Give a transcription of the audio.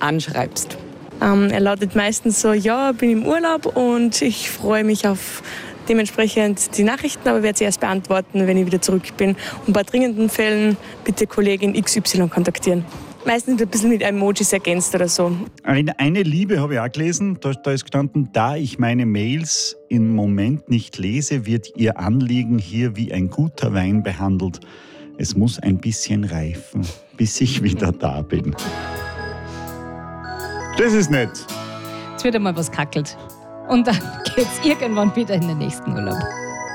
anschreibst? Er lautet meistens so, ja, bin im Urlaub und ich freue mich auf dementsprechend die Nachrichten, aber werde sie erst beantworten, wenn ich wieder zurück bin. Und bei dringenden Fällen bitte Kollegin XY kontaktieren. Meistens ein bisschen mit Emojis ergänzt oder so. Eine Liebe habe ich auch gelesen, da ist gestanden, da ich meine Mails im Moment nicht lese, wird Ihr Anliegen hier wie ein guter Wein behandelt. Es muss ein bisschen reifen, bis ich wieder da bin. Das ist nett. Jetzt wird einmal was kackelt. Und dann geht's irgendwann wieder in den nächsten Urlaub.